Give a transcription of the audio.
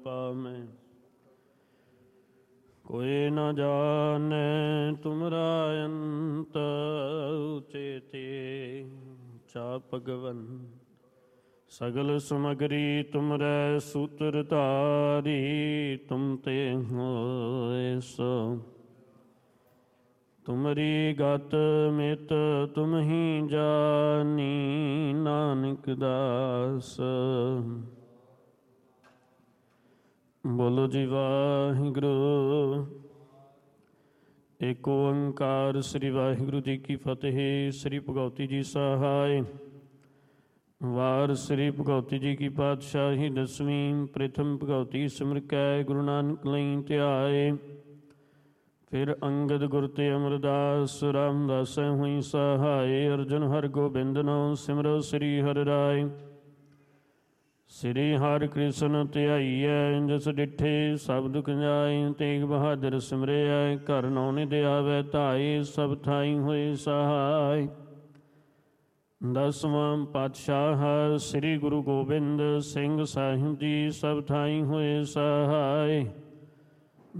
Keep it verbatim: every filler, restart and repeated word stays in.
ਪਾਮੈ। ਕੋਇ ਨ ਜਾਣੈ ਤੁਮਰਾ ਅੰਤ, ਉਚੇਤੇ ਚਾ ਭਗਵਨ। ਸਗਲ ਸਮਗਰੀ ਤੁਮਰੈ ਸੂਤਰ ਧਾਰੀ, ਤੁਮ ਤੇ ਹੋਇ ਸੋ। ਤੁਮਰੀ ਗਤ ਮਿਤ ਤੁਮ ਹੀ ਜਾਨੀ, ਨਾਨਕ ਦਾਸ। ਬੋਲੋ ਜੀ ਵਾਹਿਗੁਰੂ। ਏਕ ਓੰਕਾਰ ਸ੍ਰੀ ਵਾਹਿਗੁਰੂ ਜੀ ਕੀ ਫਤਿਹ। ਸ੍ਰੀ ਭਗਉਤੀ ਜੀ ਸਹਾਇ। ਵਾਰ ਸ੍ਰੀ ਭਗਉਤੀ ਜੀ ਕੀ ਪਾਤਸ਼ਾਹੀ ਦਸਵੀਂ। ਪ੍ਰਥਮ ਭਗਉਤੀ ਸਿਮਰ ਕੈ ਗੁਰੂ ਨਾਨਕ ਲਈ ਧਿਆਏ। ਫਿਰ ਅੰਗਦ ਗੁਰ ਤੇ ਅਮਰਦਾਸ, ਰਾਮਦਾਸੈ ਹੋਈ ਸਹਾਇ। ਅਰਜੁਨ ਹਰਿ ਗੋਬਿੰਦ ਨਉ ਸਿਮਰੋ ਸ੍ਰੀ ਹਰਿ ਰਾਇ। ਸ੍ਰੀ ਹਰਿ ਕ੍ਰਿਸ਼ਨ ਧਿਆਈਐ, ਜਿਸ ਡਿਠੇ ਸਭ ਦੁਖ ਜਾਇ। ਤੇਗ ਬਹਾਦਰ ਸਿਮਰਿਐ, ਘਰ ਨੌ ਨਿਧ ਆਵੈ ਧਾਇ। ਸਭ ਥਾਈ ਹੋਏ ਸਹਾਇ। ਦਸਵਾਂ ਪਾਤਸ਼ਾਹ ਸ੍ਰੀ ਗੁਰੂ ਗੋਬਿੰਦ ਸਿੰਘ ਸਾਹਿਬ ਜੀ, ਸਭ ਥਾਈ ਹੋਏ ਸਹਾਇ।